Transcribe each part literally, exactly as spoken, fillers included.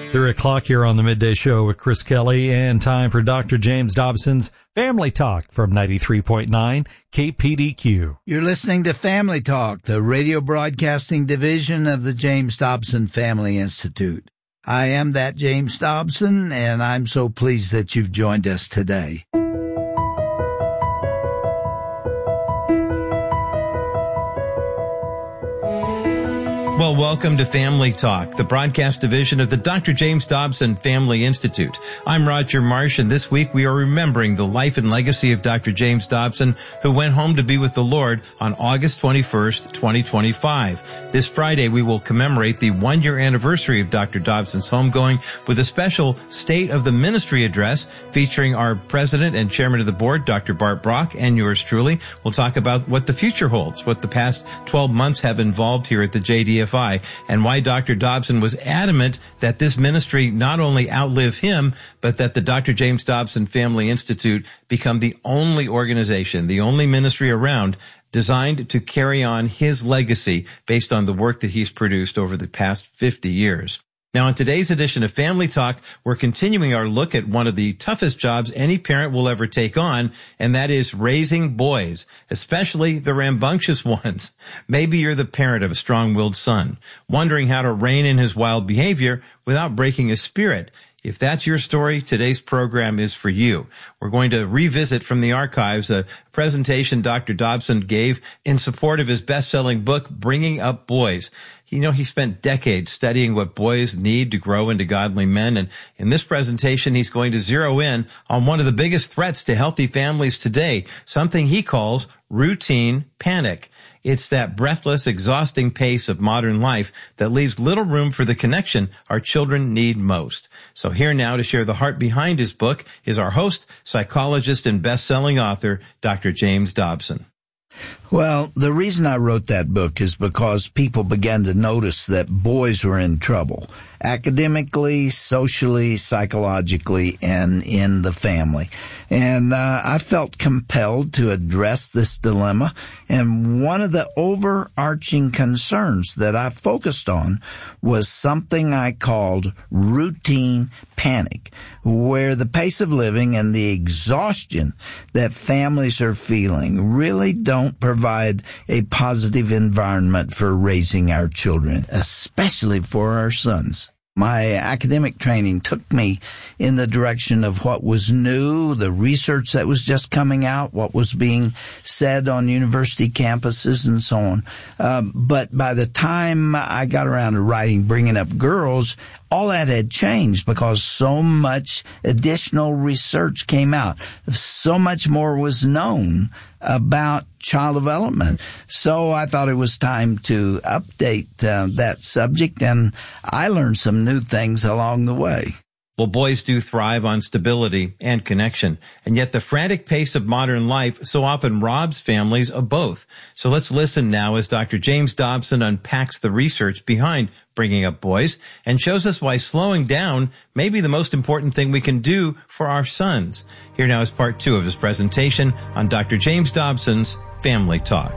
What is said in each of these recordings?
Three o'clock here on the Midday Show with Chris Kelly, and time for Doctor James Dobson's Family Talk from ninety-three point nine K P D Q. You're listening to Family Talk, the radio broadcasting division of the James Dobson Family Institute. I am that James Dobson, and I'm so pleased that you've joined us today. Well, welcome to Family Talk, the broadcast division of the Doctor James Dobson Family Institute. I'm Roger Marsh, and this week we are remembering the life and legacy of Doctor James Dobson, who went home to be with the Lord on August twenty-first, twenty twenty-five. This Friday, we will commemorate the one-year anniversary of Doctor Dobson's homegoing with a special State of the Ministry address featuring our president and chairman of the board, Doctor Bart Brock, and yours truly. We'll talk about what the future holds, what the past twelve months have involved here at the J D F I, and why Doctor Dobson was adamant that this ministry not only outlive him, but that the Doctor James Dobson Family Institute become the only organization, the only ministry around designed to carry on his legacy based on the work that he's produced over the past fifty years. Now, in today's edition of Family Talk, we're continuing our look at one of the toughest jobs any parent will ever take on, and that is raising boys, especially the rambunctious ones. Maybe you're the parent of a strong-willed son, wondering how to rein in his wild behavior without breaking his spirit. If that's your story, today's program is for you. We're going to revisit from the archives a presentation Doctor Dobson gave in support of his best-selling book, Bringing Up Boys. You know, he spent decades studying what boys need to grow into godly men, and in this presentation, he's going to zero in on one of the biggest threats to healthy families today, something he calls routine panic. It's that breathless, exhausting pace of modern life that leaves little room for the connection our children need most. So here now to share the heart behind his book is our host, psychologist, and best-selling author, Doctor James Dobson. Well, the reason I wrote that book is because people began to notice that boys were in trouble, academically, socially, psychologically, and in the family. And uh, I felt compelled to address this dilemma. And one of the overarching concerns that I focused on was something I called routine panic, where the pace of living and the exhaustion that families are feeling really don't provide a positive environment for raising our children, especially for our sons. My academic training took me in the direction of what was new, the research that was just coming out, what was being said on university campuses and so on. Um, but by the time I got around to writing Bringing Up Girls, all that had changed because so much additional research came out. So much more was known about child development. So I thought it was time to update uh, that subject, and I learned some new things along the way. Well, boys do thrive on stability and connection, and yet the frantic pace of modern life so often robs families of both. So let's listen now as Doctor James Dobson unpacks the research behind Bringing Up Boys and shows us why slowing down may be the most important thing we can do for our sons. Here now is part two of his presentation on Doctor James Dobson's Family Talk.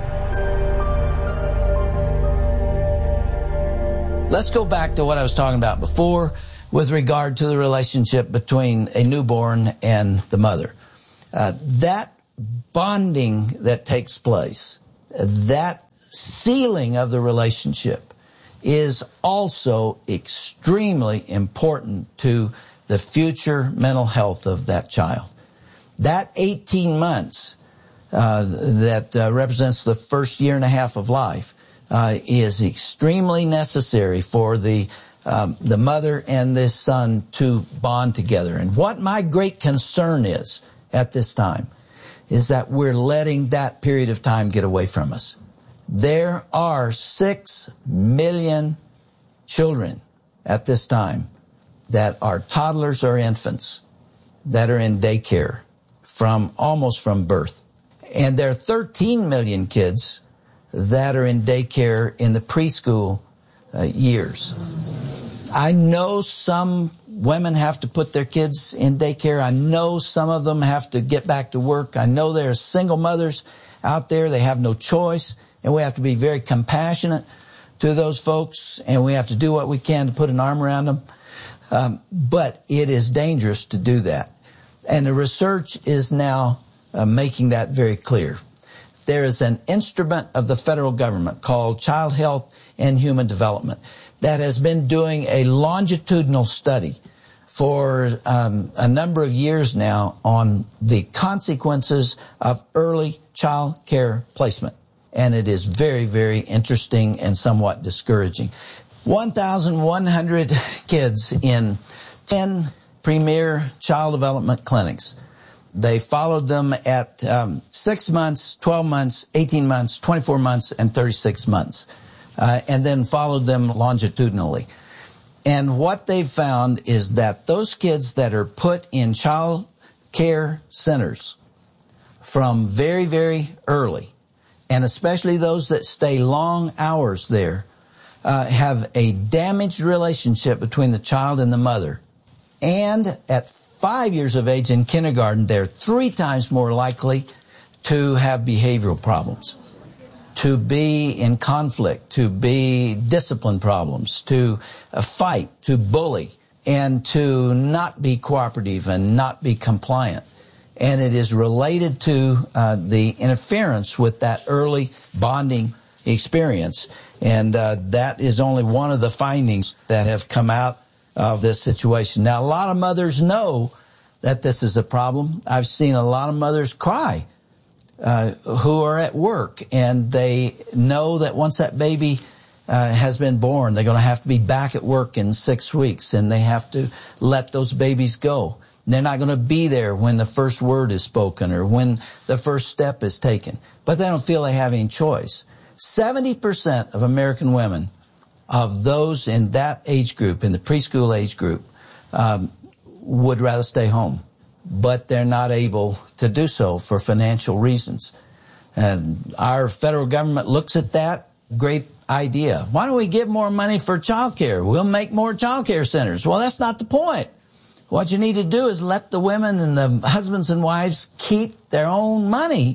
Let's go back to what I was talking about before with regard to the relationship between a newborn and the mother. Uh, that bonding that takes place, that sealing of the relationship is also extremely important to the future mental health of that child. That eighteen months uh, that uh, represents the first year and a half of life uh, is extremely necessary for the Um, the mother and this son to bond together. And what my great concern is at this time is that we're letting that period of time get away from us. There are six million children at this time that are toddlers or infants that are in daycare from almost from birth. And there are thirteen million kids that are in daycare in the preschool uh, years. I know some women have to put their kids in daycare. I know some of them have to get back to work. I know there are single mothers out there. They have no choice, and we have to be very compassionate to those folks, and we have to do what we can to put an arm around them. Um, but it is dangerous to do that. And the research is now uh, making that very clear. There is an instrument of the federal government called Child Health and Human Development that has been doing a longitudinal study for um, a number of years now on the consequences of early child care placement. And it is very, very interesting and somewhat discouraging. one thousand one hundred kids in ten premier child development clinics. They followed them at um, six months, twelve months, eighteen months, twenty-four months, and thirty-six months, uh, and then followed them longitudinally. And what they found is that those kids that are put in child care centers from very, very early, and especially those that stay long hours there, uh, have a damaged relationship between the child and the mother. And at five years of age in kindergarten, they're three times more likely to have behavioral problems, to be in conflict, to be discipline problems, to uh, fight, to bully, and to not be cooperative and not be compliant. And it is related to uh, the interference with that early bonding experience. And uh, that is only one of the findings that have come out of this situation. Now, a lot of mothers know that this is a problem. I've seen a lot of mothers cry uh, who are at work, and they know that once that baby uh, has been born, they're going to have to be back at work in six weeks, and they have to let those babies go. They're not going to be there when the first word is spoken or when the first step is taken. But they don't feel they have any choice. seventy percent of American women, of those in that age group, in the preschool age group, um, would rather stay home. But they're not able to do so for financial reasons. And our federal government looks at that. Great idea. Why don't we give more money for child care? We'll make more child care centers. Well, that's not the point. What you need to do is let the women and the husbands and wives keep their own money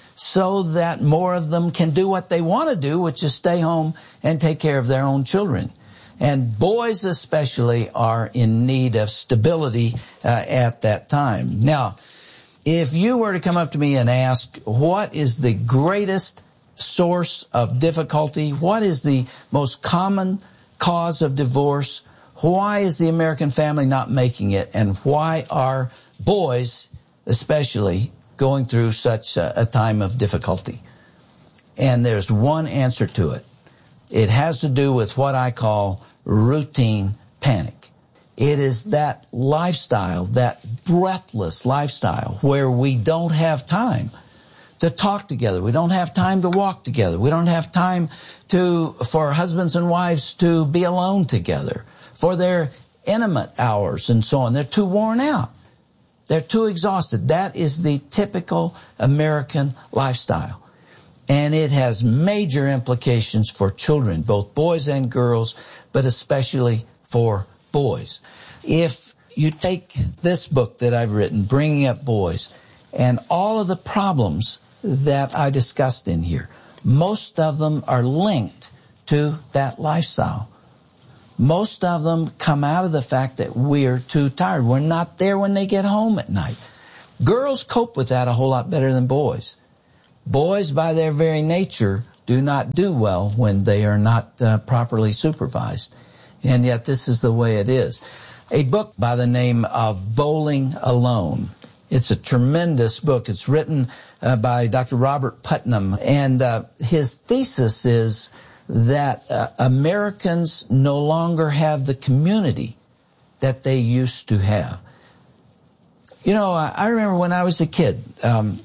so that more of them can do what they want to do, which is stay home and take care of their own children. And boys especially are in need of stability uh, at that time. Now, if you were to come up to me and ask, what is the greatest source of difficulty? What is the most common cause of divorce? Why is the American family not making it? And why are boys especially going through such a, a time of difficulty? And there's one answer to it. It has to do with what I call routine panic. It is that lifestyle, that breathless lifestyle where we don't have time to talk together. We don't have time to walk together. We don't have time to, for husbands and wives to be alone together, for their intimate hours and so on. They're too worn out. They're too exhausted. That is the typical American lifestyle. And it has major implications for children, both boys and girls, but especially for boys. If you take this book that I've written, Bringing Up Boys, and all of the problems that I discussed in here, most of them are linked to that lifestyle. Most of them come out of the fact that we're too tired. We're not there when they get home at night. Girls cope with that a whole lot better than boys. Boys, by their very nature, do not do well when they are not uh, properly supervised. And yet this is the way it is. A book by the name of Bowling Alone. It's a tremendous book. It's written uh, by Doctor Robert Putnam. And uh, his thesis is that uh, Americans no longer have the community that they used to have. You know, I, I remember when I was a kid, um,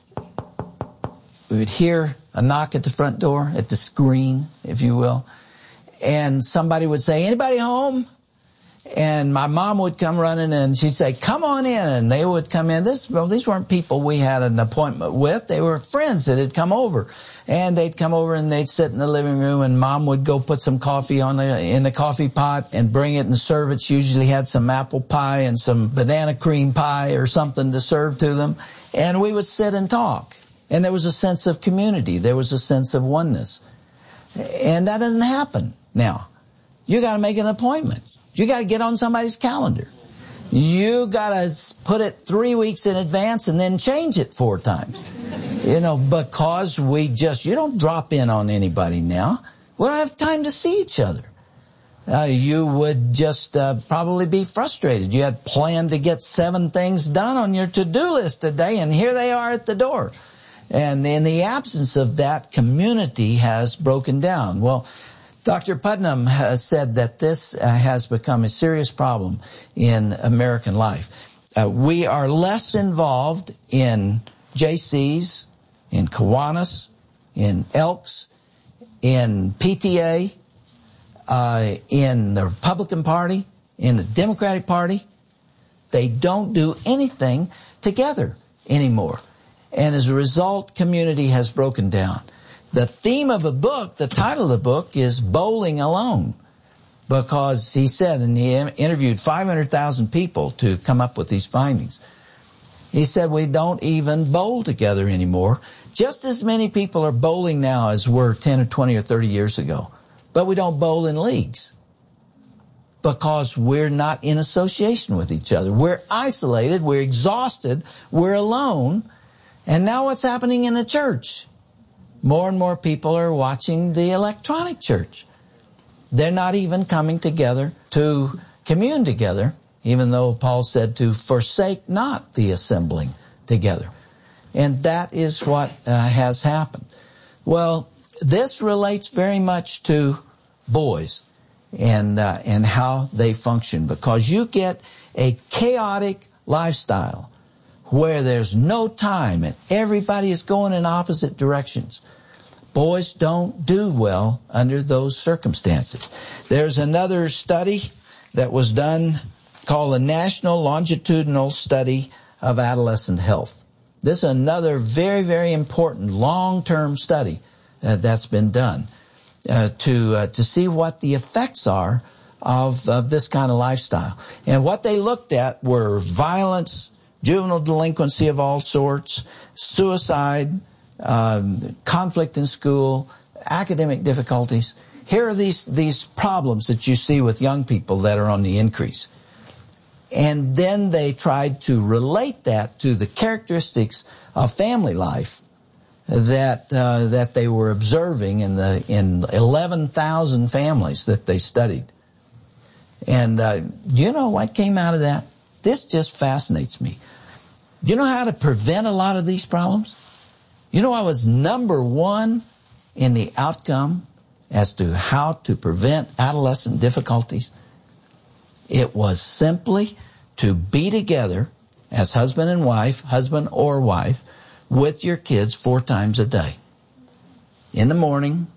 we would hear a knock at the front door, at the screen, if you will, and somebody would say, "Anybody home?" And my mom would come running and she'd say, "Come on in." And they would come in. This, well, these weren't people we had an appointment with. They were friends that had come over. And they'd come over and they'd sit in the living room, and Mom would go put some coffee on the, in the coffee pot and bring it and serve it. She usually had some apple pie and some banana cream pie or something to serve to them. And we would sit and talk. And there was a sense of community. There was a sense of oneness. And that doesn't happen now. You got to make an appointment. You got to get on somebody's calendar. You got to put it three weeks in advance and then change it four times. You know, because we just, you don't drop in on anybody now. We don't have time to see each other. Uh, you would just uh, probably be frustrated. You had planned to get seven things done on your to-do list today, and here they are at the door. And in the absence of that, community has broken down. Well, Doctor Putnam has said that this uh, has become a serious problem in American life. Uh, we are less involved in J Cs, in Kiwanis, in Elks, in P T A, uh, in the Republican Party, in the Democratic Party. They don't do anything together anymore. And as a result, community has broken down. The theme of the book, the title of the book, is Bowling Alone, because he said, and he interviewed five hundred thousand people to come up with these findings. He said, we don't even bowl together anymore. Just as many people are bowling now as were ten or twenty or thirty years ago. But we don't bowl in leagues because we're not in association with each other. We're isolated, we're exhausted, we're alone. And now what's happening in the church? More and more people are watching the electronic church. They're not even coming together to commune together, even though Paul said to forsake not the assembling together. And that is what uh, has happened. Well, this relates very much to boys and uh, and how they function, because you get a chaotic lifestyle where there's no time and everybody is going in opposite directions. Boys don't do well under those circumstances. There's another study that was done called the National Longitudinal Study of Adolescent Health. This is another very, very important long-term study uh, that's been done uh, to uh, to see what the effects are of, of this kind of lifestyle. And what they looked at were violence, juvenile delinquency of all sorts, suicide, um, conflict in school, academic difficulties. Here are these, these problems that you see with young people that are on the increase. And then they tried to relate that to the characteristics of family life that uh, that they were observing in the in eleven thousand families that they studied. And uh, you know what came out of that? This just fascinates me. Do you know how to prevent a lot of these problems? You know what was number one in the outcome as to how to prevent adolescent difficulties? It was simply to be together as husband and wife, husband or wife, with your kids four times a day. In the morning,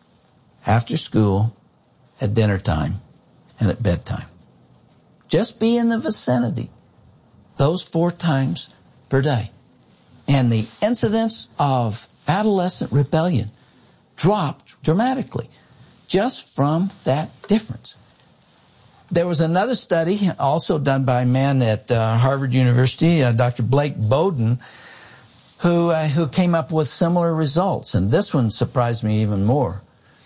after school, at dinner time, and at bedtime. Just be in the vicinity those four times per day. And the incidence of adolescent rebellion dropped dramatically just from that difference. There was another study also done by a man at uh, Harvard University, uh, Doctor Blake Bowden, who uh, who came up with similar results. And this one surprised me even more.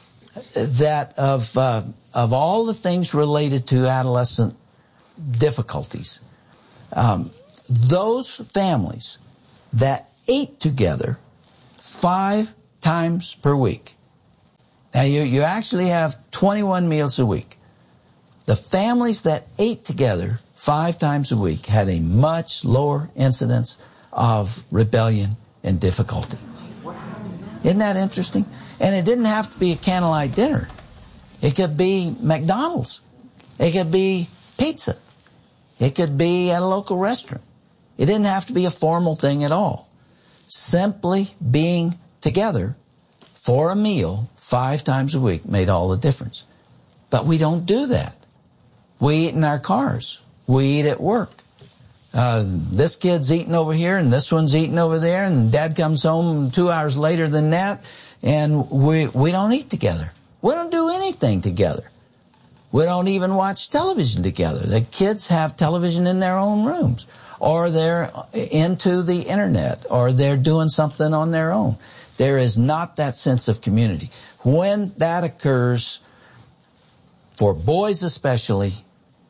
That of uh, of all the things related to adolescent difficulties, um, those families that ate together five times per week. Now you you actually have twenty-one meals a week. The families that ate together five times a week had a much lower incidence of rebellion and difficulty. Isn't that interesting? And it didn't have to be a candlelight dinner. It could be McDonald's. It could be pizza. It could be at a local restaurant. It didn't have to be a formal thing at all. Simply being together for a meal five times a week made all the difference. But we don't do that. We eat in our cars. We eat at work. Uh, this kid's eating over here and this one's eating over there, and dad comes home two hours later than that, and we we don't eat together. We don't do anything together. We don't even watch television together. The kids have television in their own rooms, or they're into the internet, or they're doing something on their own. There is not that sense of community. When that occurs, for boys especially,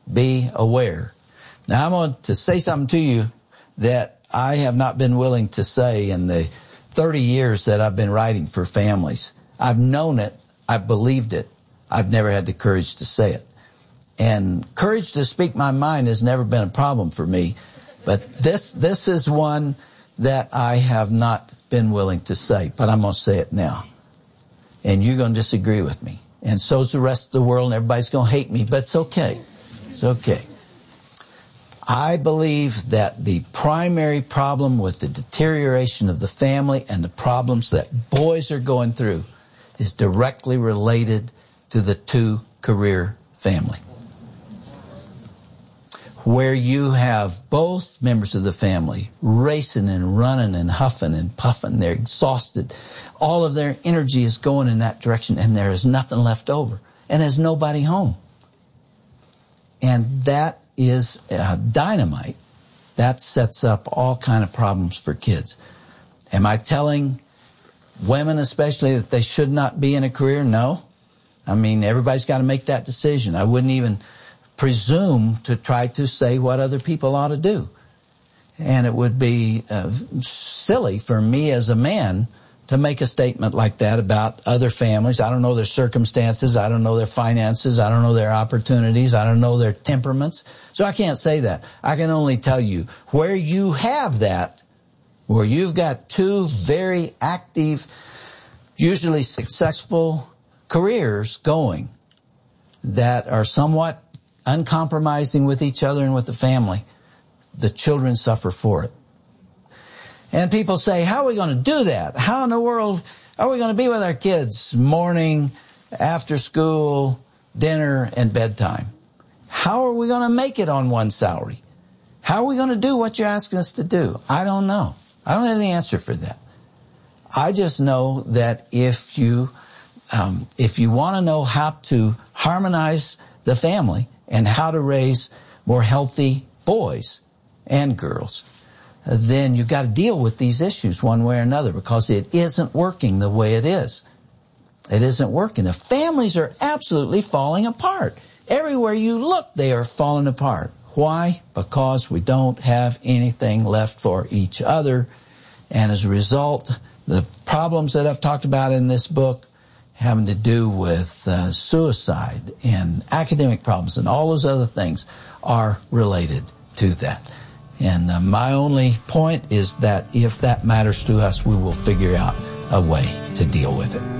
be aware. Now, I'm going to say something to you that I have not been willing to say in the thirty years that I've been writing for families. I've known it. I've believed it. I've never had the courage to say it. And courage to speak my mind has never been a problem for me. But this this is one that I have not been willing to say. But I'm going to say it now. And you're going to disagree with me. And so's the rest of the world, and everybody's going to hate me. But it's okay. It's okay. I believe that the primary problem with the deterioration of the family and the problems that boys are going through is directly related to the two-career family, where you have both members of the family racing and running and huffing and puffing. They're exhausted. All of their energy is going in that direction, and there is nothing left over, and there's nobody home. And that is uh, dynamite. That sets up all kind of problems for kids. Am I telling women especially that they should not be in a career? No. I mean, everybody's got to make that decision. I wouldn't even presume to try to say what other people ought to do. And it would be uh, silly for me as a man to make a statement like that about other families. I don't know their circumstances. I don't know their finances. I don't know their opportunities. I don't know their temperaments. So I can't say that. I can only tell you where you have that, where you've got two very active, usually successful careers going that are somewhat uncompromising with each other and with the family, the children suffer for it. And people say, how are we going to do that? How in the world are we going to be with our kids morning, after school, dinner, and bedtime? How are we going to make it on one salary? How are we going to do what you're asking us to do? I don't know. I don't have the answer for that. I just know that if you, um, if you want to know how to harmonize the family and how to raise more healthy boys and girls, then you've got to deal with these issues one way or another, because it isn't working the way it is. It isn't working. The families are absolutely falling apart. Everywhere you look, they are falling apart. Why? Because we don't have anything left for each other. And as a result, the problems that I've talked about in this book having to do with uh, suicide and academic problems and all those other things are related to that. And uh, my only point is that if that matters to us, we will figure out a way to deal with it.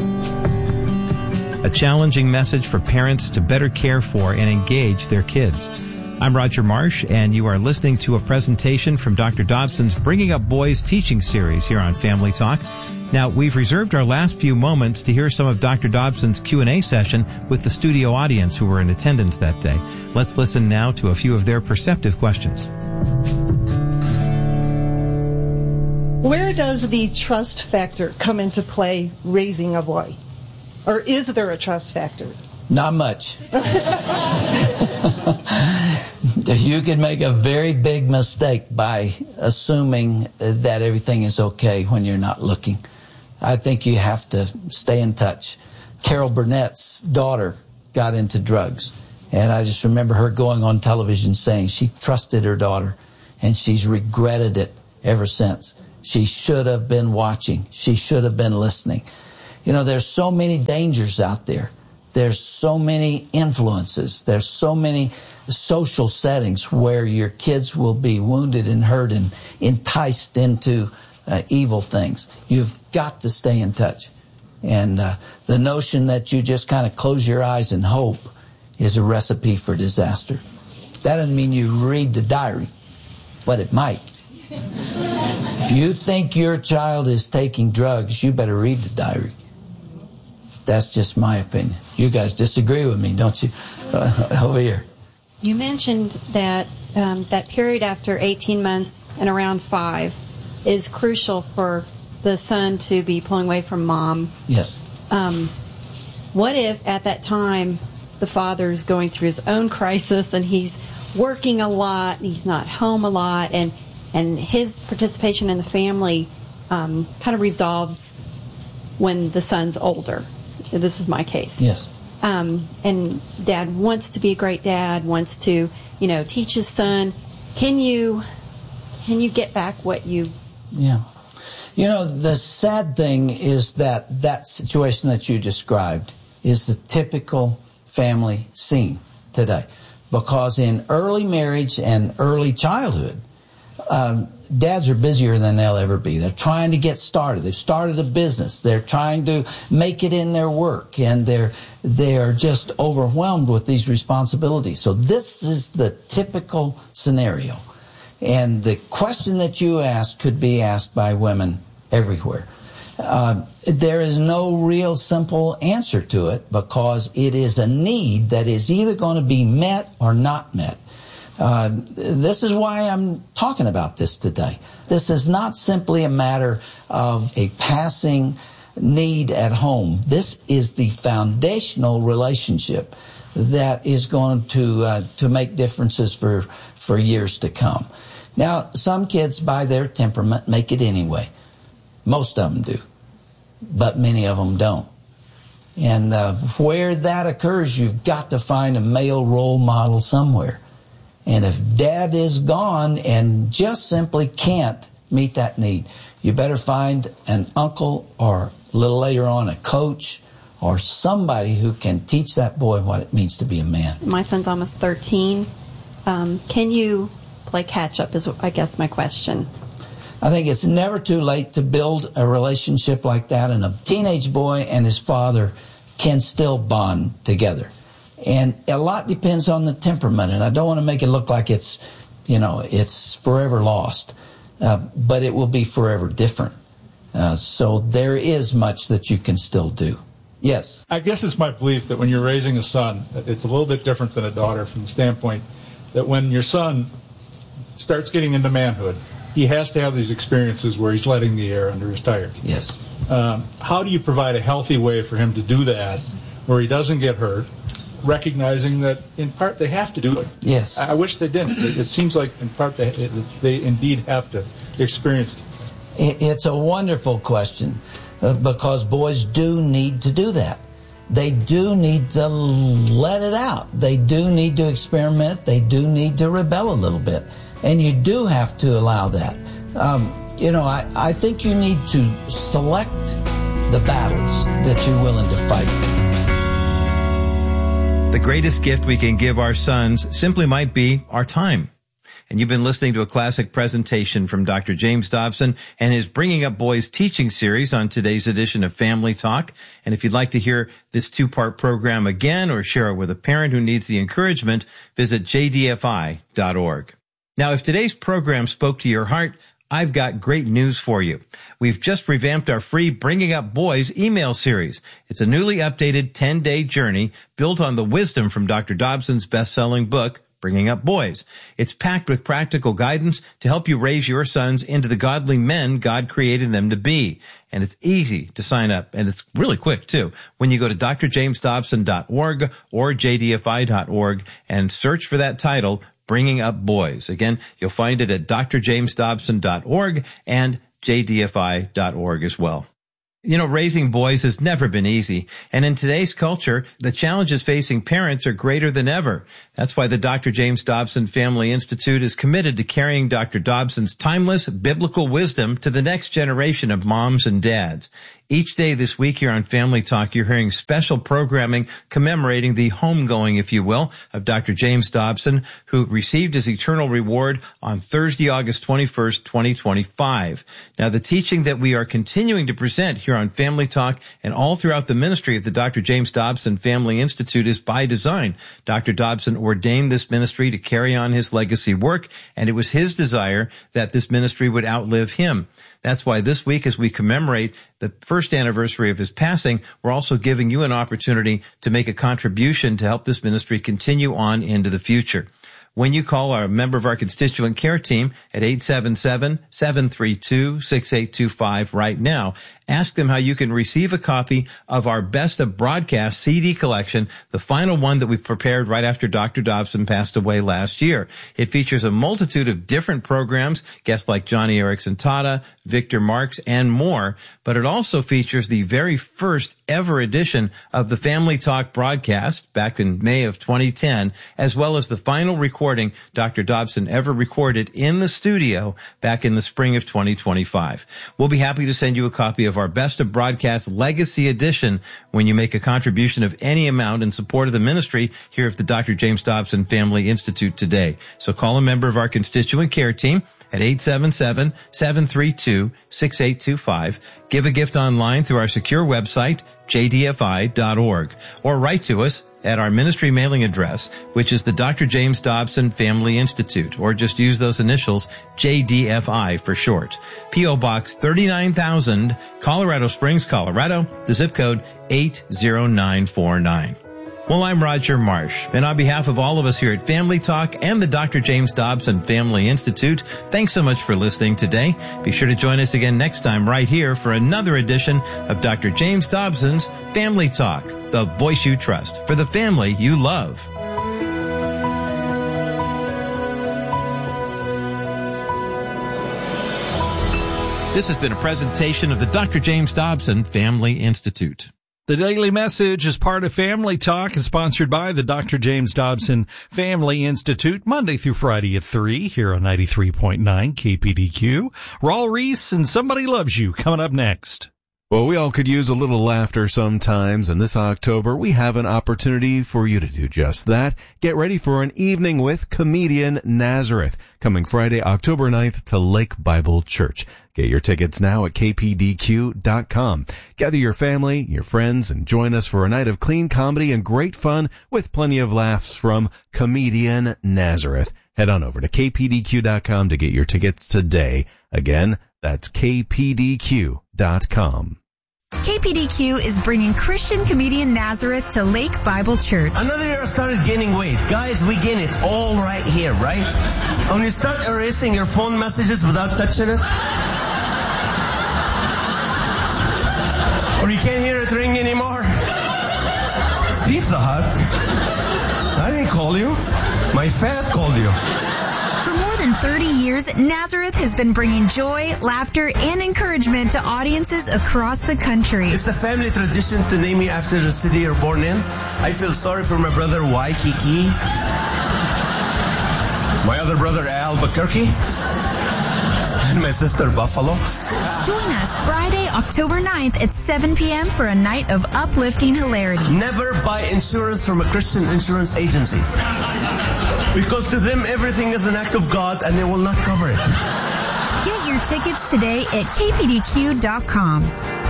A challenging message for parents to better care for and engage their kids. I'm Roger Marsh, and you are listening to a presentation from Doctor Dobson's Bringing Up Boys teaching series here on Family Talk. Now, we've reserved our last few moments to hear some of Doctor Dobson's Q and A session with the studio audience who were in attendance that day. Let's listen now to a few of their perceptive questions. Where does the trust factor come into play raising a boy? Or is there a trust factor? Not much. You can make a very big mistake by assuming that everything is okay when you're not looking. I think you have to stay in touch. Carol Burnett's daughter got into drugs, and I just remember her going on television saying she trusted her daughter, and she's regretted it ever since. She should have been watching. She should have been listening. You know, there's so many dangers out there. There's so many influences. There's so many social settings where your kids will be wounded and hurt and enticed into uh, evil things. You've got to stay in touch. And uh, the notion that you just kind of close your eyes and hope is a recipe for disaster. That doesn't mean you read the diary, but it might. If you think your child is taking drugs, you better read the diary. That's just my opinion. You guys disagree with me, don't you? Uh, over here. You mentioned that um, that period after eighteen months and around five is crucial for the son to be pulling away from mom. Yes. Um, what if at that time the father's going through his own crisis and he's working a lot, and he's not home a lot, and, and his participation in the family um, kind of resolves when the son's older? This is my case. Yes. um, and dad wants to be a great dad, wants to, you know, teach his son. Can you, can you get back what you? Yeah. You know, the sad thing is that that situation that you described is the typical family scene today. Because in early marriage and early childhood, um, dads are busier than they'll ever be. They're trying to get started. They've started a business. They're trying to make it in their work, and they're they're just overwhelmed with these responsibilities. So this is the typical scenario. And the question that you asked could be asked by women everywhere. Uh, there is no real simple answer to it because it is a need that is either going to be met or not met. Uh, this is why I'm talking about this today. This is not simply a matter of a passing need at home. This is the foundational relationship that is going to uh, to make differences for, for years to come. Now, some kids, by their temperament, make it anyway. Most of them do, but many of them don't. And uh, where that occurs, you've got to find a male role model somewhere. And if dad is gone and just simply can't meet that need, you better find an uncle or a little later on a coach or somebody who can teach that boy what it means to be a man. My son's almost thirteen. Um, can you play catch up is, I guess, my question. I think it's never too late to build a relationship like that, and a teenage boy and his father can still bond together. And a lot depends on the temperament, and I don't want to make it look like it's, you know, it's forever lost, uh, but it will be forever different. Uh, so there is much that you can still do. Yes? I guess it's my belief that when you're raising a son, it's a little bit different than a daughter from the standpoint that when your son starts getting into manhood, he has to have these experiences where he's letting the air under his tires. Yes. Um, how do you provide a healthy way for him to do that where he doesn't get hurt, recognizing that in part they have to do it? Yes. I, I wish they didn't. It, it seems like in part they, it, they indeed have to experience it. It's a wonderful question uh, because boys do need to do that. They do need to let it out. They do need to experiment. They do need to rebel a little bit. And you do have to allow that. Um, you know, I, I think you need to select the battles that you're willing to fight. The greatest gift we can give our sons simply might be our time. And you've been listening to a classic presentation from Doctor James Dobson and his Bringing Up Boys teaching series on today's edition of Family Talk. And if you'd like to hear this two-part program again or share it with a parent who needs the encouragement, visit j d f i dot org. Now, if today's program spoke to your heart, I've got great news for you. We've just revamped our free Bringing Up Boys email series. It's a newly updated ten-day journey built on the wisdom from Doctor Dobson's best-selling book, Bringing Up Boys. It's packed with practical guidance to help you raise your sons into the godly men God created them to be. And it's easy to sign up, and it's really quick, too, when you go to d r james dobson dot org or j d f i dot org and search for that title, Bringing Up Boys. Again, you'll find it at d r james dobson dot org and j d f i dot org as well. You know, raising boys has never been easy. And in today's culture, the challenges facing parents are greater than ever. That's why the Doctor James Dobson Family Institute is committed to carrying Doctor Dobson's timeless biblical wisdom to the next generation of moms and dads. Each day this week here on Family Talk, you're hearing special programming commemorating the homegoing, if you will, of Doctor James Dobson, who received his eternal reward on Thursday, August twenty-first, twenty twenty-five. Now, the teaching that we are continuing to present here on Family Talk and all throughout the ministry of the Doctor James Dobson Family Institute is by design. Doctor Dobson ordained this ministry to carry on his legacy work, and it was his desire that this ministry would outlive him. That's why this week, as we commemorate the first anniversary of his passing, we're also giving you an opportunity to make a contribution to help this ministry continue on into the future. when you call our member of our constituent care team at eight seven seven, seven three two, six eight two five right now. Ask them how you can receive a copy of our Best of Broadcast C D collection, the final one that we prepared right after Doctor Dobson passed away last year. It features a multitude of different programs, guests like Johnny Erickson Tata, Victor Marx, and more, but it also features the very first ever edition of the Family Talk broadcast back in May of twenty ten, as well as the final recording Doctor Dobson ever recorded in the studio back in the spring of twenty twenty-five. We'll be happy to send you a copy of our Best of Broadcast Legacy Edition when you make a contribution of any amount in support of the ministry here at the Doctor James Dobson Family Institute today. So call a member of our constituent care team at eight seven seven, seven three two, six eight two five. Give a gift online through our secure website, j d f i dot org, or write to us at our ministry mailing address, which is the Doctor James Dobson Family Institute, or just use those initials, J D F I for short. P O Box thirty-nine thousand, Colorado Springs, Colorado, the zip code eight zero nine four nine. Well, I'm Roger Marsh, and on behalf of all of us here at Family Talk and the Doctor James Dobson Family Institute, thanks so much for listening today. Be sure to join us again next time right here for another edition of Doctor James Dobson's Family Talk, the voice you trust for the family you love. This has been a presentation of the Doctor James Dobson Family Institute. The Daily Message is part of Family Talk and sponsored by the Doctor James Dobson Family Institute, Monday through Friday at three here on ninety-three point nine K P D Q. Raul Reese and Somebody Loves You coming up next. Well, we all could use a little laughter sometimes, and this October we have an opportunity for you to do just that. Get ready for an evening with comedian Nazareth, coming Friday, October ninth to Lake Bible Church. Get your tickets now at k p d q dot com. Gather your family, your friends, and join us for a night of clean comedy and great fun with plenty of laughs from comedian Nazareth. Head on over to k p d q dot com to get your tickets today. Again, that's k p d q dot com. K P D Q is bringing Christian comedian Nazareth to Lake Bible Church. Another year I started gaining weight. Guys, we gain it all right here, right? When you start erasing your phone messages without touching it, or you can't hear it ring anymore. Pizza Hut? I didn't call you. My fat called you. For more than thirty years, Nazareth has been bringing joy, laughter, and encouragement to audiences across the country. It's a family tradition to name me after the city you're born in. I feel sorry for my brother Waikiki, my other brother Albuquerque, and my sister Buffalo. Join us Friday, October ninth at seven p.m. for a night of uplifting hilarity. Never buy insurance from a Christian insurance agency, because to them everything is an act of God and they will not cover it. Get your tickets today at k p d q dot com.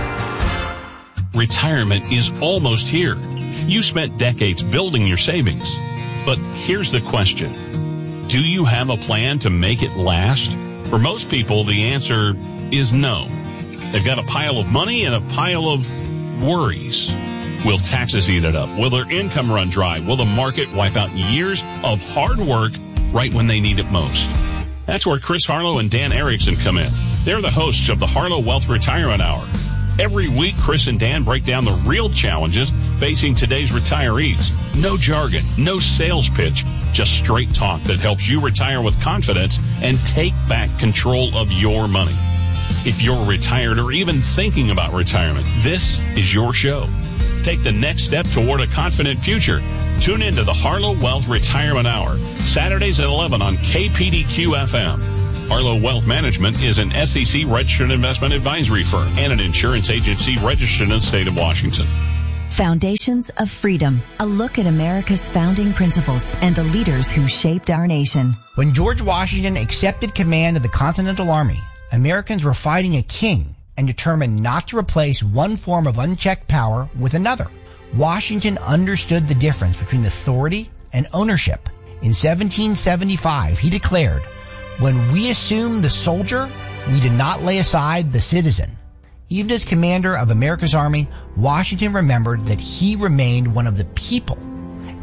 Retirement is almost here. You spent decades building your savings. But here's the question. Do you have a plan to make it last? For most people, the answer is no. They've got a pile of money and a pile of worries. Will taxes eat it up? Will their income run dry? Will the market wipe out years of hard work right when they need it most? That's where Chris Harlow and Dan Erickson come in. They're the hosts of the Harlow Wealth Retirement Hour. Every week, Chris and Dan break down the real challenges facing today's retirees. No jargon, no sales pitch, just straight talk that helps you retire with confidence and take back control of your money. If you're retired or even thinking about retirement, this is your show. Take the next step toward a confident future. Tune into the Harlow Wealth Retirement Hour, Saturdays at eleven on K P D Q F M. Harlow Wealth Management is an S E C registered investment advisory firm and an insurance agency registered in the state of Washington. Foundations of Freedom, a look at America's founding principles and the leaders who shaped our nation. When George Washington accepted command of the Continental Army, Americans were fighting a king and determined not to replace one form of unchecked power with another. Washington understood the difference between authority and ownership. In seventeen seventy-five, he declared, "When we assume the soldier, we did not lay aside the citizen." Even as commander of America's army, Washington remembered that he remained one of the people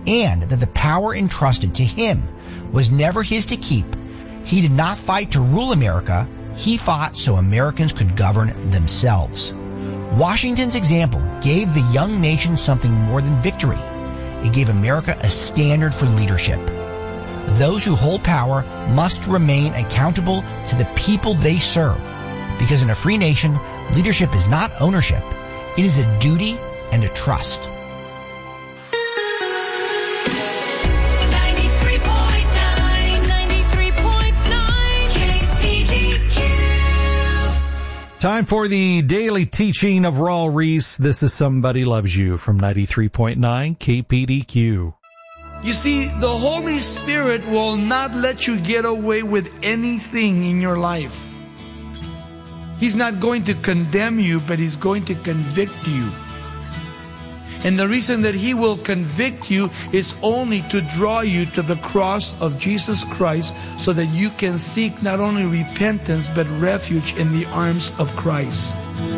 and that the power entrusted to him was never his to keep, he did not fight to rule America. He fought so Americans could govern themselves. Washington's example gave the young nation something more than victory. It gave America a standard for leadership. Those who hold power must remain accountable to the people they serve, because in a free nation, leadership is not ownership. It is a duty and a trust. Time for the daily teaching of Raul Ries. This is Somebody Loves You from ninety-three point nine K P D Q. You see, the Holy Spirit will not let you get away with anything in your life. He's not going to condemn you, but He's going to convict you. And the reason that He will convict you is only to draw you to the cross of Jesus Christ so that you can seek not only repentance but refuge in the arms of Christ.